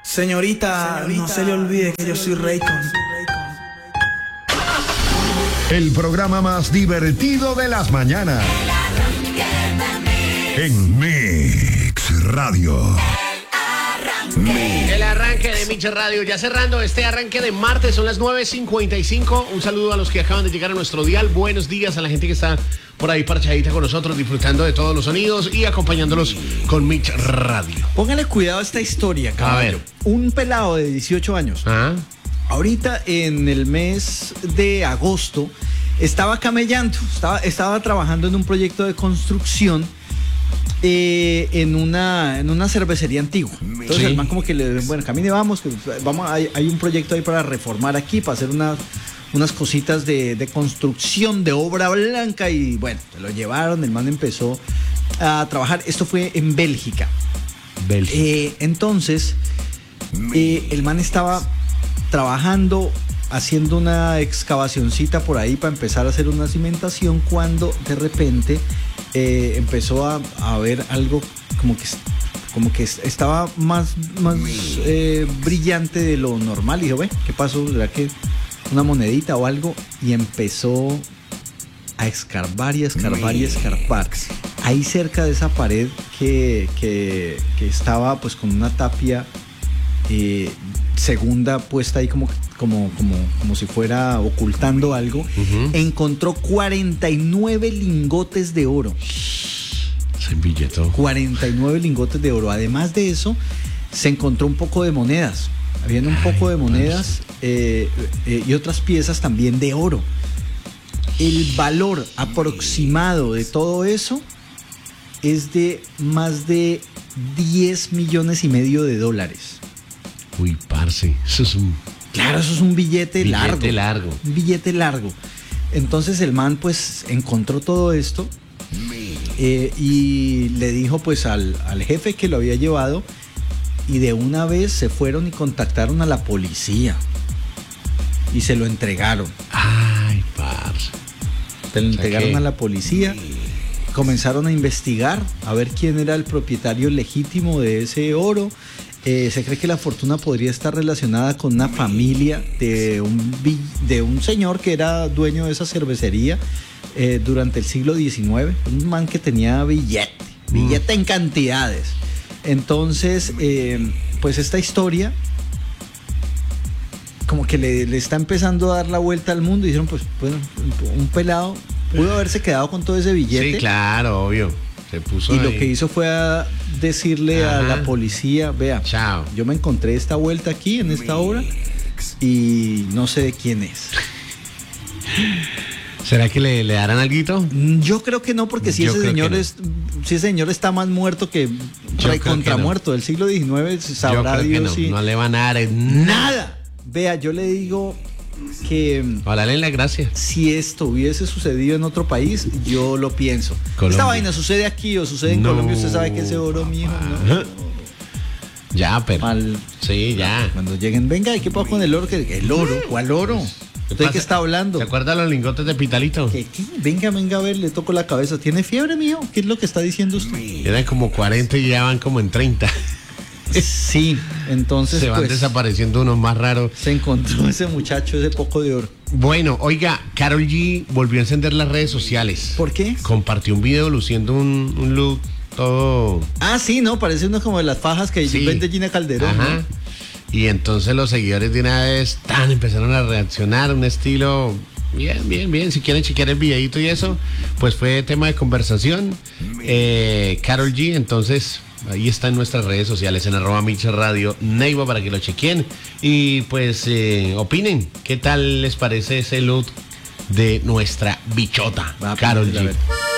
Señorita, no se le olvide que yo soy Raycon. El programa más divertido de las mañanas. En Mix Radio. El arranque de Mix Radio, ya cerrando este arranque de martes, son las 9:55. Un saludo a los que acaban de llegar a nuestro dial. Buenos días a la gente que está por ahí parchadita con nosotros, disfrutando de todos los sonidos y acompañándolos con Mix Radio. Póngale cuidado a esta historia, caballo. A ver. Un pelado de 18 años. ¿Ah? Ahorita en el mes de agosto estaba camellando, estaba trabajando en un proyecto de construcción en una cervecería antigua. Entonces Sí. el man como que le dice, bueno, camine, vamos, hay un proyecto ahí para reformar aquí, para hacer unas cositas de construcción, de obra blanca, y bueno, se lo llevaron, el man empezó a trabajar. Esto fue en Bélgica. Entonces, el man estaba trabajando, haciendo una excavacioncita por ahí para empezar a hacer una cimentación, cuando de repente empezó a ver algo como que estaba más brillante de lo normal. Y dijo, ¿qué pasó? ¿Será que una monedita o algo? Y empezó a escarbar y escarbar y escarbar. Ahí cerca de esa pared que estaba pues con una tapia segunda puesta ahí como si fuera ocultando algo, encontró 49 lingotes de oro. Se billetó. 49 lingotes de oro. Además de eso, se encontró un poco de monedas. Habían un poco de monedas y otras piezas también de oro. El valor aproximado de todo eso es de más de 10 millones y medio de dólares. Uy, parce, eso es un... Claro, eso es un billete largo. Un billete largo. Entonces el man pues encontró todo esto y le dijo pues al jefe que lo había llevado, y de una vez se fueron y contactaron a la policía y se lo entregaron. Ay, parce. Se lo entregaron a la policía. Comenzaron a investigar a ver quién era el propietario legítimo de ese oro. Se cree que la fortuna podría estar relacionada con una familia de un señor que era dueño de esa cervecería durante el siglo XIX. Un man que tenía billete en cantidades. Entonces, pues esta historia como que le está empezando a dar la vuelta al mundo. Y dijeron, pues bueno, un pelado pudo haberse quedado con todo ese billete. Sí, claro, obvio. Se puso y ahí. lo que hizo fue decirle a la policía, vea, chao, yo me encontré esta vuelta aquí en esta obra y no sé de quién es. ¿Será que le darán alguito? Yo creo que no, porque si ese señor está más muerto que recontra muerto del siglo XIX, sabrá Dios si no le van a dar nada. Vea, yo le digo que dale la gracia. Si esto hubiese sucedido en otro país, yo lo pienso. Colombia. Esta vaina sucede aquí o sucede en Colombia, usted sabe que ese oro, mijo, ¿no? Ya, pero sí, ya. Cuando lleguen, venga, ¿y qué pasa con el oro? ¿El oro? ¿Cuál oro? ¿Usted de qué está hablando? ¿Se acuerda los lingotes de Pitalito? ¿Qué? Venga, a ver, le toco la cabeza. ¿Tiene fiebre, mijo? ¿Qué es lo que está diciendo usted? Eran como 40 y ya van como en 30. Sí, entonces se van pues, desapareciendo unos más raros. Se encontró ese muchacho, ese poco de oro. Bueno, oiga, Karol G volvió a encender las redes sociales. ¿Por qué? Compartió un video luciendo un look todo... Ah, sí, ¿no? Parece uno como de las fajas que vende Gina Calderón. Ajá. ¿No? Y entonces los seguidores de una vez empezaron a reaccionar, un estilo... Bien. Si quieren chequear el videito y eso, pues fue tema de conversación. Karol G, entonces... Ahí está en nuestras redes sociales, en @MixRadio Neiva, para que lo chequen y pues opinen qué tal les parece ese look de nuestra bichota, Karol G.